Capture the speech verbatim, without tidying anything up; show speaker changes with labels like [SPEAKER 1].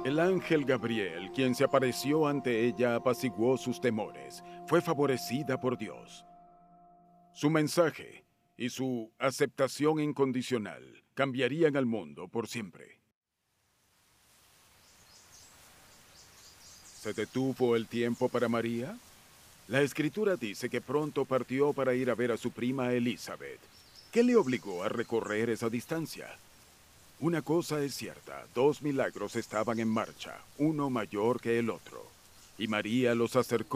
[SPEAKER 1] El ángel Gabriel, quien se apareció ante ella, apaciguó sus temores. Fue favorecida por Dios. Su mensaje y su aceptación incondicional cambiarían al mundo por siempre. ¿Se detuvo el tiempo para María? La Escritura dice que pronto partió para ir a ver a su prima Elizabeth. ¿Qué le obligó a recorrer esa distancia? Una cosa es cierta, dos milagros estaban en marcha, uno mayor que el otro, y María los acercó